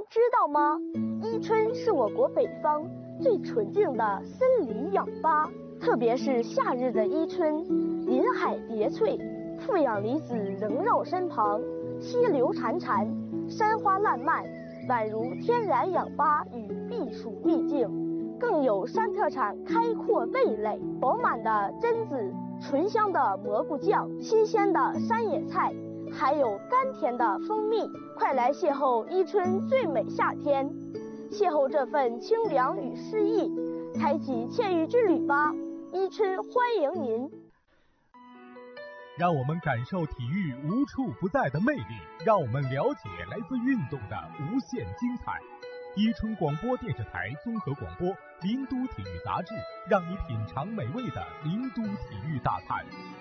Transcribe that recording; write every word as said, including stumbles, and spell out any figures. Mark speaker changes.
Speaker 1: 知道吗？伊春是我国北方最纯净的森林氧吧，特别是夏日的伊春，林海叠翠，负氧离子萦绕身旁，溪流潺潺，山花烂漫，宛如天然氧吧与避暑秘境，更有山特产开阔味蕾，饱满的榛子，醇香的蘑菇酱，新鲜的山野菜，还有甘甜的蜂蜜。快来邂逅伊春最美夏天，邂逅这份清凉与诗意，开启惬意之旅吧！伊春欢迎您。
Speaker 2: 让我们感受体育无处不在的魅力，让我们了解来自运动的无限精彩。伊春广播电视台综合广播，林都体育杂志，让你品尝美味的林都体育大餐。